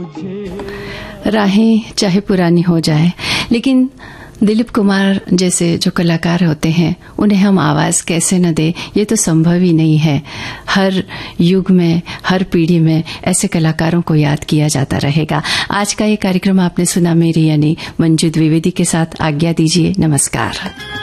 राहें चाहे पुरानी हो जाए, लेकिन दिलीप कुमार जैसे जो कलाकार होते हैं उन्हें हम आवाज कैसे न दें, ये तो संभव ही नहीं है। हर युग में, हर पीढ़ी में ऐसे कलाकारों को याद किया जाता रहेगा। आज का ये कार्यक्रम आपने सुना मेरी यानी मंजू द्विवेदी के साथ। आज्ञा दीजिए, नमस्कार।